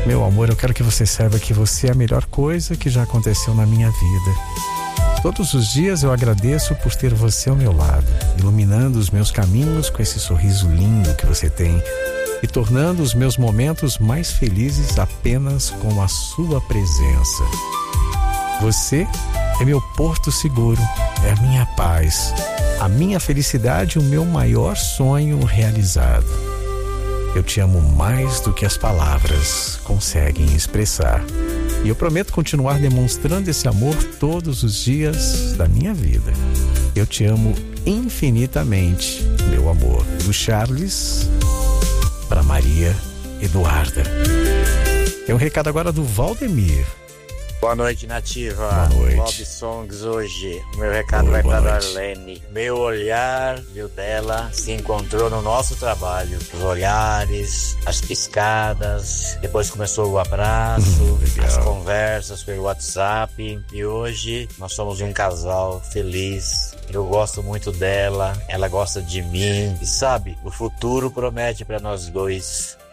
Meu amor, eu quero que você saiba que você é a melhor coisa que já aconteceu na minha vida. Todos os dias eu agradeço por ter você ao meu lado, iluminando os meus caminhos com esse sorriso lindo que você tem e tornando os meus momentos mais felizes apenas com a sua presença. Você é meu porto seguro, é a minha paz, a minha felicidade e o meu maior sonho realizado. Eu te amo mais do que as palavras conseguem expressar. E eu prometo continuar demonstrando esse amor todos os dias da minha vida. Eu te amo infinitamente, meu amor. Do Charles para Maria Eduarda. Tem um recado agora do Valdemir. Boa noite, Nativa. Boa noite. Love Songs hoje. Meu recado vai para Darlene. Meu olhar e o dela se encontrou no nosso trabalho. Os olhares, as piscadas, depois começou o abraço, as conversas pelo WhatsApp. E hoje nós somos um casal feliz. Eu gosto muito dela, ela gosta de mim. E sabe, o futuro promete para nós dois